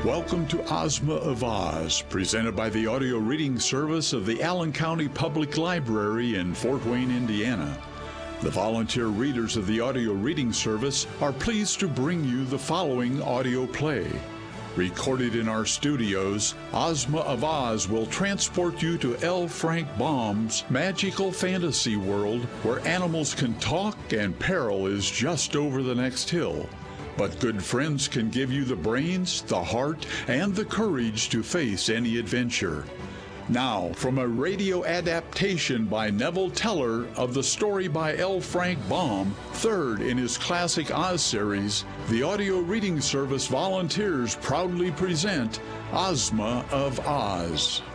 Welcome to Ozma of Oz, presented by the audio reading service of the Allen County Public Library in Fort Wayne, Indiana. The volunteer readers of the audio reading service are pleased to bring you the following audio play. Recorded in our studios, Ozma of Oz will transport you to L. Frank Baum's magical fantasy world where animals can talk and peril is just over the next hill. But good friends can give you the brains, the heart, and the courage to face any adventure. Now, from a radio adaptation by Neville Teller of the story by L. Frank Baum, third in his classic Oz series, the audio reading service volunteers proudly present Ozma of Oz.